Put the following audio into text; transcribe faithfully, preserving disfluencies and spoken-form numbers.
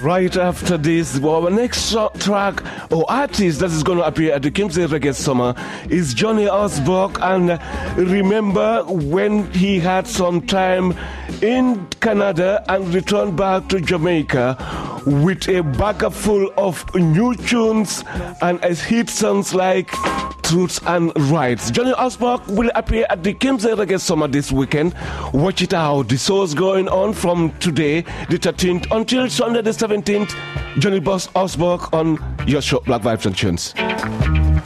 Right after this, our next short track or artist that is going to appear at the Kimsey Reggae Summer is Johnny Osborne. And remember when he had some time in Canada and returned back to Jamaica with a bag full of new tunes and as hit songs like Truths and Rights. Johnny Osborne will appear at the Kimsey Reggae Summer this weekend. Watch it out. The show's going on from today, the thirteenth, until Sunday the seventeenth. Johnny Boss Osborne on your show Black Vibes and Tunes.